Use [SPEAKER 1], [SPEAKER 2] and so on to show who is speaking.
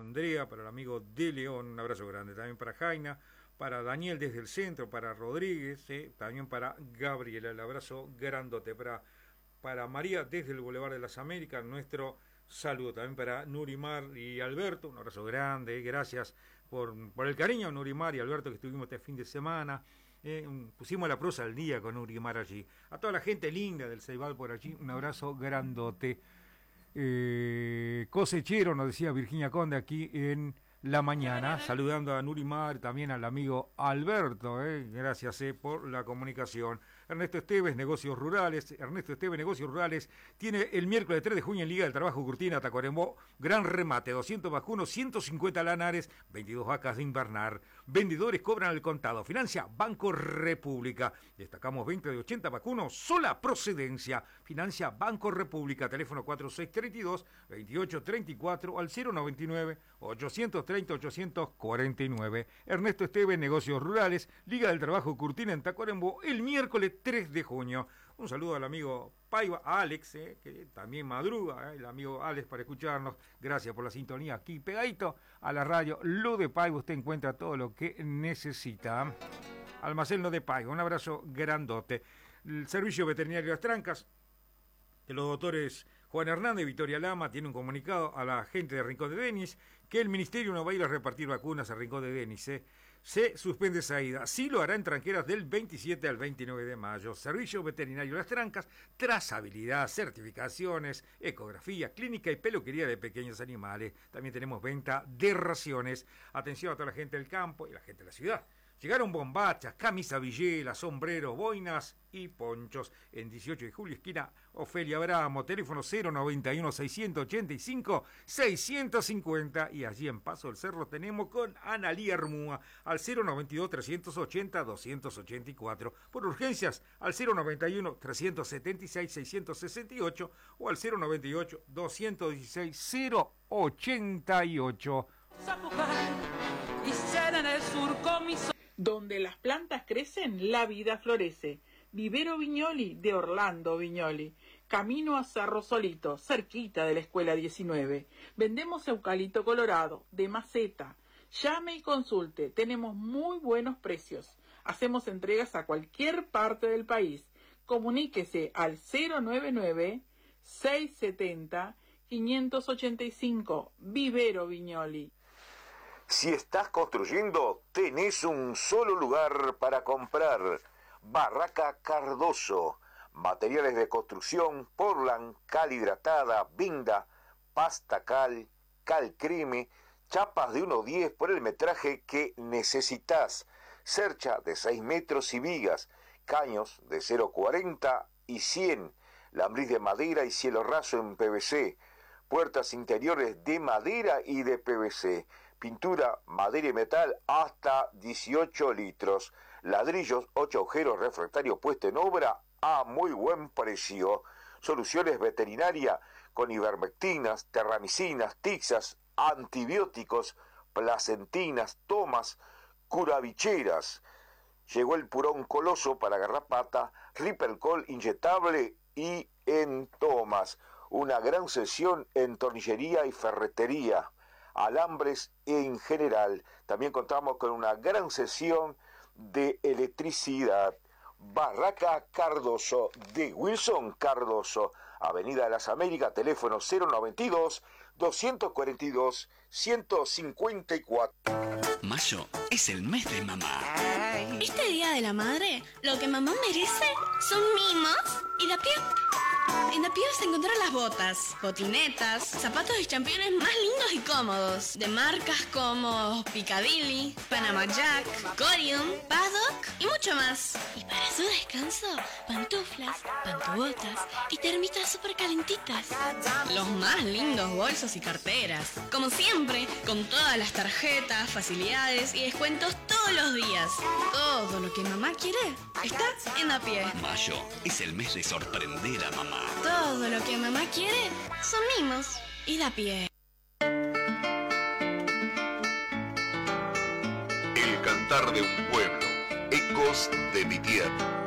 [SPEAKER 1] Andrea, para el amigo de León, un abrazo grande. También para Jaina, para Daniel desde el centro, para Rodríguez, también para Gabriela, el abrazo grandote. Para María desde el Boulevard de las Américas, nuestro saludo. También para Nurimar y Alberto, un abrazo grande. Gracias por el cariño, Nurimar y Alberto, que estuvimos este fin de semana. Pusimos la prosa al día con Nurimar allí. A toda la gente linda del Ceibal por allí, un abrazo grandote. Cosechero, nos decía Virginia Conde aquí en la mañana, saludando a Nurimar, también al amigo Alberto, gracias por la comunicación. Ernesto Esteves, Negocios Rurales. Ernesto Esteves, Negocios Rurales, tiene el miércoles 3 de junio en Liga del Trabajo Curtina, Tacuarembó, gran remate, 200 vacunos, 150 lanares, 22 vacas de invernar. Vendedores cobran al contado. Financia Banco República. Destacamos 20 de 80 vacunos, sola procedencia. Financia Banco República. Teléfono 4632-2834 al 099-830-849. Ernesto Esteves, Negocios Rurales, Liga del Trabajo Curtina en Tacuarembó, el miércoles 3 de junio. Un saludo al amigo Paiva, a Alex, que también madruga, el amigo Alex, para escucharnos. Gracias por la sintonía aquí, pegadito a la radio. Lo de Paiva, usted encuentra todo lo que necesita. Almacén Lo de Paiva, un abrazo grandote. El Servicio Veterinario de Las Trancas, de los doctores Juan Hernández y Victoria Lama, tiene un comunicado a la gente de Rincón de Denis que el ministerio no va a ir a repartir vacunas a Rincón de Denis. Se suspende esa ida. Sí lo hará en Tranqueras del 27 al 29 de mayo. Servicio Veterinario Las Trancas, trazabilidad, certificaciones, ecografía, clínica y peluquería de pequeños animales. También tenemos venta de raciones. Atención a toda la gente del campo y la gente de la ciudad. Llegaron bombachas, camisa villera, sombreros, boinas y ponchos. En 18 de julio, esquina Ofelia Bramo, teléfono 091-685-650. Y allí en Paso del Cerro tenemos con Analía Hermúa al 092-380-284. Por urgencias al 091-376-668 o al 098-216-088.
[SPEAKER 2] Y ser en el surco mi donde las plantas crecen, la vida florece. Vivero Viñoli de Orlando Viñoli. Camino a Cerro Solito, cerquita de la Escuela 19. Vendemos eucalipto colorado, de maceta. Llame y consulte, tenemos muy buenos precios. Hacemos entregas a cualquier parte del país. Comuníquese al 099-670-585. Vivero Viñoli.
[SPEAKER 3] Si estás construyendo, tenés un solo lugar para comprar. Barraca Cardoso. Materiales de construcción, portland, cal hidratada, vinda, pasta cal, cal creme, chapas de 1,10 por el metraje que necesitas. Cercha de 6 metros y vigas, caños de 0,40 y 100, lambriz de madera y cielo raso en PVC, puertas interiores de madera y de PVC, pintura, madera y metal hasta 18 litros, ladrillos, 8 agujeros, refractario puesto en obra a muy buen precio. Soluciones veterinaria con ivermectinas, terramicinas, tixas, antibióticos, placentinas, tomas, curavicheras. Llegó el purón coloso para garrapata, Rippercol inyectable y en tomas. Una gran sesión en tornillería y ferretería, alambres en general. También contamos con una gran sesión de electricidad. Barraca Cardoso, de Wilson Cardoso, Avenida de las Américas, teléfono 092-242-154.
[SPEAKER 4] Mayo es el mes de mamá.
[SPEAKER 5] Este Día de la Madre, lo que mamá merece son mimos y de pie. En Da Pie vas a encontrar las botas, botinetas, zapatos y championes más lindos y cómodos, de marcas como Piccadilly, Panama Jack, Corium, Paddock y mucho más. Y para su descanso, pantuflas, pantubotas y termitas súper calentitas. Los más lindos bolsos y carteras. Como siempre, con todas las tarjetas, facilidades y descuentos todos los días. Todo lo que mamá quiere está en Da Pie.
[SPEAKER 4] Mayo es el mes de sorprender a mamá.
[SPEAKER 5] Todo lo que mamá quiere son mimos y Da Pie.
[SPEAKER 3] El cantar de un pueblo, ecos de mi tierra.